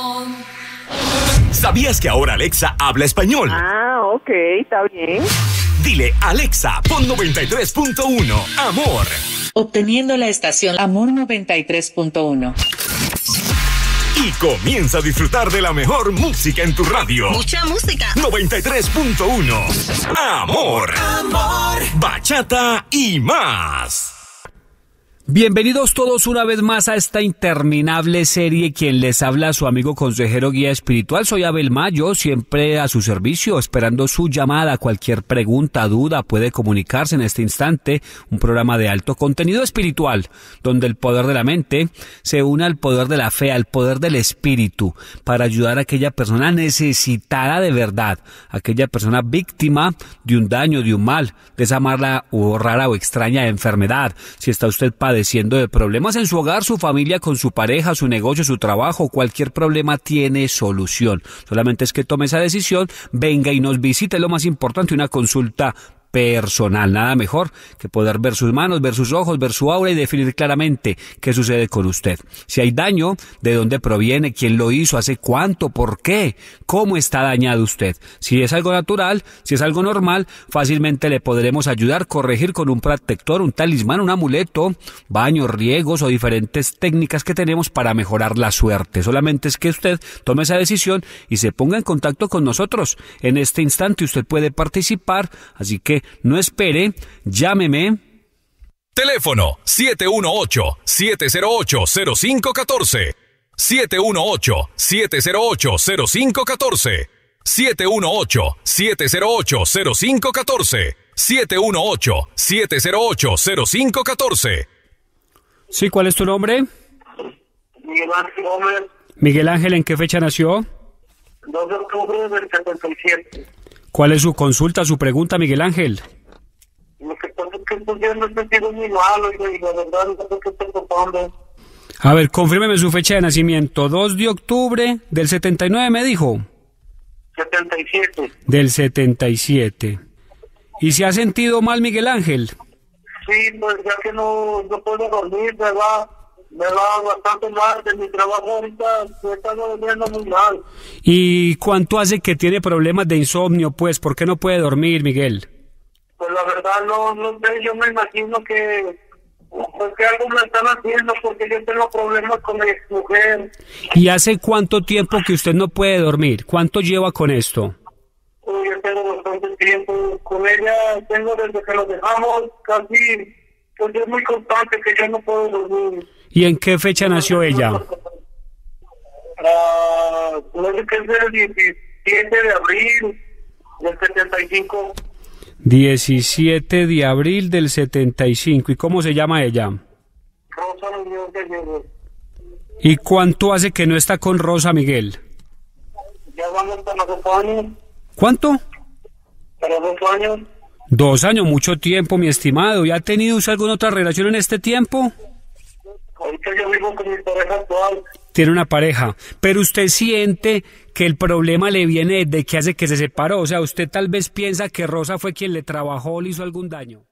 ¿Sabías que ahora Alexa habla español? Ah, ok, está bien. Dile, Alexa, pon 93.1, amor. Obteniendo la estación Amor 93.1. Y comienza a disfrutar de la mejor música en tu radio. Mucha música. 93.1, amor. Amor. Bachata y más. Bienvenidos todos una vez más a esta interminable serie. Quien les habla, su amigo consejero guía espiritual. Soy Abel Mayo, siempre a su servicio, esperando su llamada. Cualquier pregunta, duda, puede comunicarse en este instante. Un programa de alto contenido espiritual, donde el poder de la mente se une al poder de la fe, al poder del espíritu, para ayudar a aquella persona necesitada de verdad, aquella persona víctima de un daño, de un mal, de esa mala o rara o extraña enfermedad. Si está usted padeciendo de problemas en su hogar, su familia, con su pareja, su negocio, su trabajo, cualquier problema tiene solución. Solamente es que tome esa decisión, venga y nos visite. Lo más importante, una consulta personal. Nada mejor que poder ver sus manos, ver sus ojos, ver su aura y definir claramente qué sucede con usted. Si hay daño, de dónde proviene, quién lo hizo, hace cuánto, por qué, cómo está dañado usted. Si es algo natural, si es algo normal, fácilmente le podremos ayudar, corregir con un protector, un talismán, un amuleto, baños, riegos o diferentes técnicas que tenemos para mejorar la suerte. Solamente es que usted tome esa decisión y se ponga en contacto con nosotros. En este instante usted puede participar, así que no espere, llámeme. Teléfono 718-708-0514. 718-708-0514. 718-708-0514. 718-708-0514. Sí, ¿cuál es tu nombre? Miguel Ángel Gómez. Miguel Ángel, ¿en qué fecha nació? 2 de octubre del 77. ¿Cuál es su consulta, su pregunta, Miguel Ángel? Lo que pasa es que estoy viendo este tiro muy malo y la verdad no sé qué estoy pasando. A ver, confírmeme su fecha de nacimiento. 2 de octubre del 79, me dijo. 77. Del 77. ¿Y se ha sentido mal, Miguel Ángel? Sí, pues ya que no puedo dormir, me va bastante mal de mi trabajo ahorita, me está durmiendo muy mal. ¿Y cuánto hace que tiene problemas de insomnio, pues? ¿Por qué no puede dormir, Miguel? Pues la verdad no sé, yo me imagino que pues que algo me están haciendo porque yo tengo problemas con mi exmujer. ¿Y hace cuánto tiempo que usted no puede dormir? ¿Cuánto lleva con esto? Pues yo tengo bastante tiempo con ella, tengo desde que nos dejamos casi, pues es muy constante que yo no puedo dormir. ¿Y en qué fecha nació ella? No sé qué es el 17 de abril del 75. 17 de abril del 75. ¿Y cómo se llama ella? Rosa Muñoz Gallegos. ¿Y cuánto hace que no está con Rosa, Miguel? Ya vamos para 2 años. ¿Cuánto? Para 2 años. 2 años, mucho tiempo, mi estimado. ¿Y ha tenido usted alguna otra relación en este tiempo? Ahorita yo vivo con mi pareja actual. Tiene una pareja, pero usted siente que el problema le viene de que hace que se separó. O sea, usted tal vez piensa que Rosa fue quien le trabajó o le hizo algún daño.